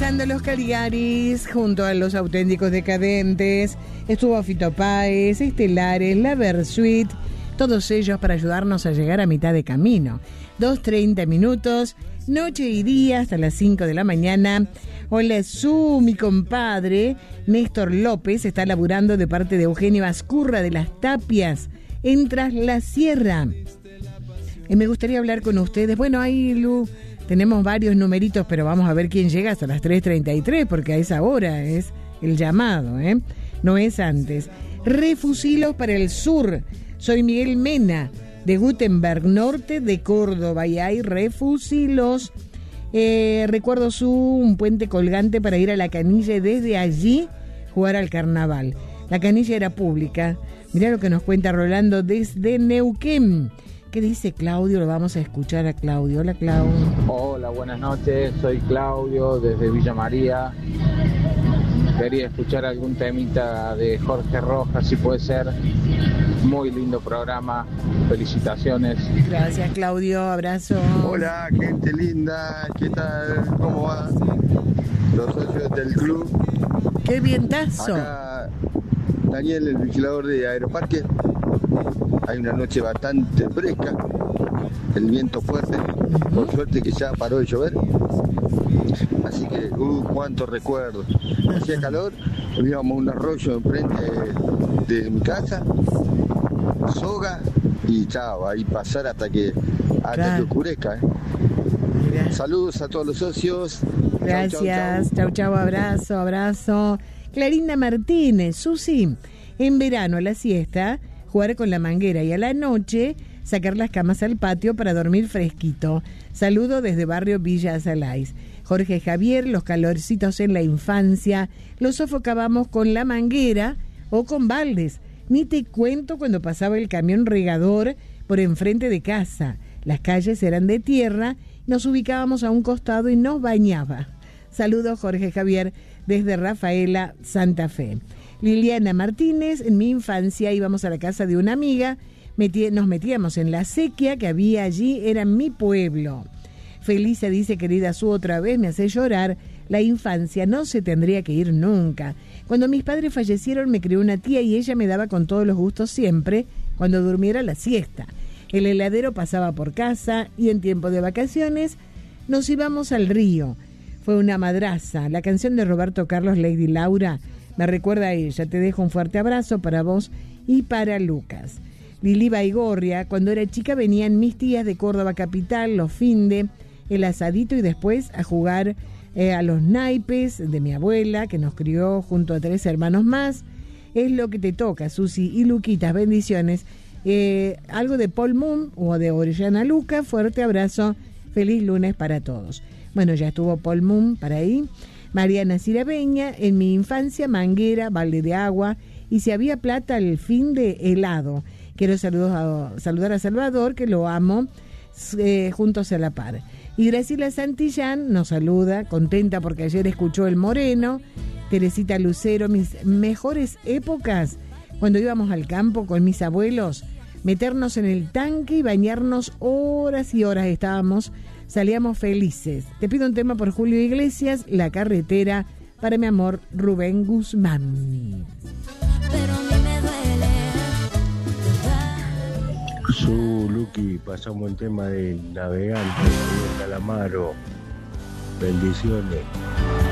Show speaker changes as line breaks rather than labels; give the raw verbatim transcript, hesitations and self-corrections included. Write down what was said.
pasando los Caligaris junto a los auténticos decadentes. Estuvo Fito Páez, Estelares, La Versuit, todos ellos para ayudarnos a llegar a mitad de camino. Dos treinta minutos, noche y día hasta las cinco de la mañana. Hola, su, mi compadre Néstor López está laburando de parte de Eugenio Ascurra de las Tapias en Tras la Sierra. Y me gustaría hablar con ustedes. Bueno, ahí, Lu, tenemos varios numeritos, pero vamos a ver quién llega hasta las tres treinta y tres, porque a esa hora es el llamado, ¿eh? No es antes. Refusilos para el sur. Soy Miguel Mena, de Gutenberg Norte, de Córdoba, y hay refusilos. Eh, recuerdo su un puente colgante para ir a la Canilla y desde allí jugar al carnaval. La Canilla era pública. Mirá lo que nos cuenta Rolando desde Neuquén. ¿Qué dice Claudio? Lo vamos a escuchar a Claudio. Hola, Claudio.
Hola, buenas noches. Soy Claudio desde Villa María. Quería escuchar algún temita de Jorge Rojas, si puede ser. Muy lindo programa. Felicitaciones.
Gracias, Claudio. Abrazo.
Hola, gente linda. ¿Qué tal? ¿Cómo va? Los socios del club.
¡Qué vientazo!
Acá Daniel, el vigilador de Aeroparque. Hay una noche bastante fresca, el viento fuerte, por suerte que ya paró de llover, así que, uh, cuántos recuerdos. Hacía calor, íbamos a un arroyo enfrente de, de mi casa, soga y chao, ahí pasar hasta que, hasta claro. que oscurezca. ¿eh? Saludos a todos los socios.
Gracias, chau, chau, chau, abrazo, abrazo. Clarinda Martínez, Susi, en verano la siesta, jugar con la manguera y a la noche sacar las camas al patio para dormir fresquito. Saludo desde barrio Villa Azalais. Jorge Javier, los calorcitos en la infancia los sofocábamos con la manguera o con baldes. Ni te cuento cuando pasaba el camión regador por enfrente de casa. Las calles eran de tierra, nos ubicábamos a un costado y nos bañaba. Saludos, Jorge Javier, desde Rafaela, Santa Fe. Liliana Martínez, en mi infancia íbamos a la casa de una amiga, metí, nos metíamos en la sequía que había allí, era mi pueblo. Felisa dice, querida Su, otra vez me hace llorar, la infancia no se tendría que ir nunca. Cuando mis padres fallecieron me crió una tía y ella me daba con todos los gustos siempre cuando durmiera la siesta. El heladero pasaba por casa y en tiempo de vacaciones nos íbamos al río. Fue una madraza. La canción de Roberto Carlos, Lady Laura, me recuerda a ella. Te dejo un fuerte abrazo para vos y para Lucas. Lili Baigorria, cuando era chica venían mis tías de Córdoba capital, los finde, el asadito y después a jugar eh, a los naipes de mi abuela, que nos crió junto a tres hermanos más. Es lo que te toca, Susi y Luquitas, bendiciones. Eh, algo de Paul Moon o de Orellana Luca, fuerte abrazo, feliz lunes para todos. Bueno, ya estuvo Paul Moon para ahí. Mariana Cirabeña, en mi infancia, manguera, balde de agua, y si había plata, al fin de helado. Quiero saludos a, saludar a Salvador, que lo amo, eh, juntos a la par. Y Graciela Santillán nos saluda, contenta porque ayer escuchó El Moreno. Teresita Lucero, mis mejores épocas, cuando íbamos al campo con mis abuelos, meternos en el tanque y bañarnos horas y horas estábamos, salíamos felices. Te pido un tema por Julio Iglesias, La Carretera, para mi amor Rubén Guzmán.
Pero a mí me duele.
Su Luqui, pasamos el tema del navegante, de Calamaro. Bendiciones.